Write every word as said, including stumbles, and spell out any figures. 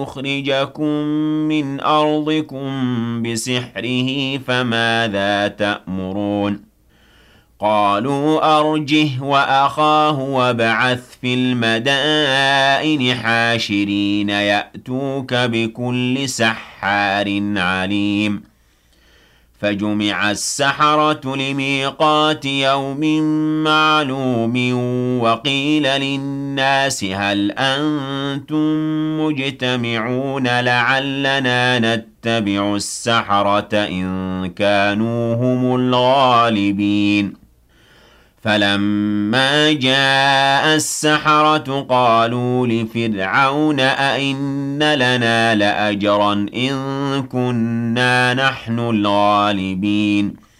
يخرجكم من أرضكم بسحره فماذا تأمرون قالوا أرجه وأخاه وابعث في المدائن حاشرين يأتوك بكل سحار عليم فجمع السحرة لميقات يوم معلوم وقيل للناس هل أنتم مجتمعون لعلنا نتبع السحرة إن كانوا هم الغالبين فلما جاء السحرة قالوا لفرعون أئن لنا لأجرا إن كنا نحن الغالبين